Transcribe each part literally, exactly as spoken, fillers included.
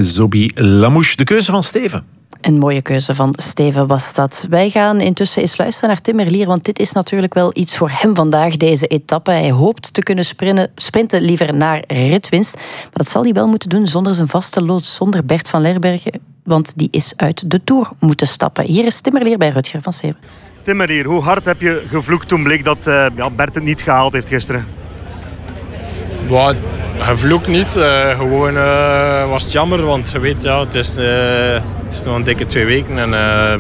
Zobi Lamouche. De keuze van Steven. Een mooie keuze van Steven was dat. Wij gaan intussen eens luisteren naar Tim Merlier, want dit is natuurlijk wel iets voor hem vandaag, deze etappe. Hij hoopt te kunnen sprinten, sprinten liever naar ritwinst. Maar dat zal hij wel moeten doen zonder zijn vaste loods, zonder Bert van Lerberghe, want die is uit de Tour moeten stappen. Hier is Tim Merlier bij Rutger van Steven. Tim Merlier, hoe hard heb je gevloekt toen bleek dat uh, ja, Bert het niet gehaald heeft gisteren? Well, gevloekt niet, uh, gewoon uh, was het jammer, want je weet, ja, het, is, uh, het is nog een dikke twee weken en uh,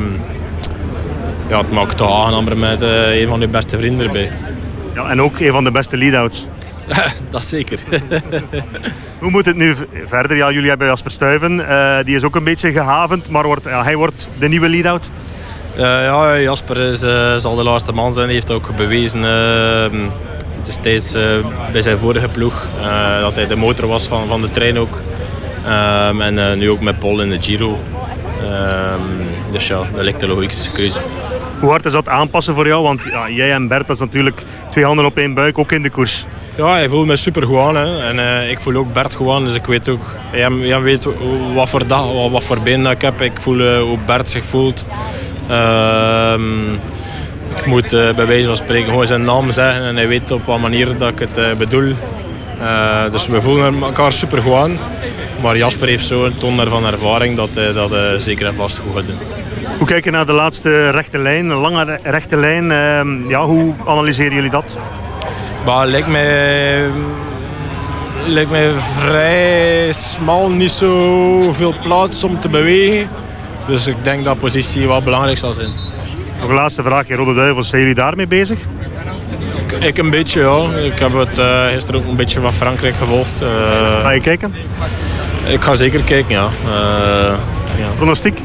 ja, het maakt het toch aangenamer met uh, een van je beste vrienden erbij. Ja, en ook een van de beste lead-outs. Dat zeker. Hoe moet het nu verder? Ja, jullie hebben Jasper Stuyven, uh, die is ook een beetje gehavend, maar wordt, ja, hij wordt de nieuwe lead-out. Uh, ja, Jasper is, uh, zal de laatste man zijn, hij heeft ook bewezen uh, destijds uh, bij zijn vorige ploeg uh, dat hij de motor was van, van de trein ook. Um, en uh, nu ook met Paul in de Giro. Um, dus ja, dat lijkt de logische keuze. Hoe hard is dat aanpassen voor jou? Want ja, jij en Bert, dat is natuurlijk twee handen op één buik, ook in de koers. Ja, hij voelt me super goed aan. Hè. En uh, ik voel ook Bert goed aan, dus ik weet ook... Jij weet wat voor dag, wat, wat voor been dat ik heb. Ik voel uh, hoe Bert zich voelt. Uh, ik moet uh, bij wijze van spreken gewoon zijn naam zeggen en hij weet op wat manier dat ik het uh, bedoel. Uh, dus we voelen elkaar super goed aan. Maar Jasper heeft zo'n toon van ervaring dat hij dat uh, zeker en vast goed gaat doen. Hoe kijk je naar de laatste rechte lijn, een lange rechte lijn? Uh, ja, hoe analyseren jullie dat? Bah, lijkt mij, lijkt mij vrij smal, niet zo veel plaats om te bewegen. Dus ik denk dat positie wel belangrijk zal zijn. Nog een laatste vraag, Rode Duivels, zijn jullie daarmee bezig? Ik, ik een beetje, ja. Ik heb het uh, gisteren ook een beetje van Frankrijk gevolgd. Uh, ga je kijken? Ik ga zeker kijken, ja. Uh, ja. Pronostiek?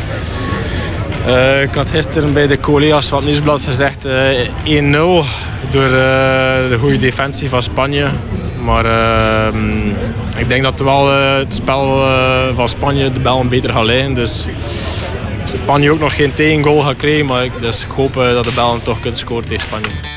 Uh, ik had gisteren bij de collega's van het Nieuwsblad gezegd uh, één nul door uh, de goede defensie van Spanje. Maar uh, ik denk dat wel uh, het spel uh, van Spanje de bel beter gaat liggen. Dus Spanje ook nog geen tegengoal gaat krijgen, maar ik, dus ik hoop uh, dat de Belgen toch kunnen scoren tegen Spanje.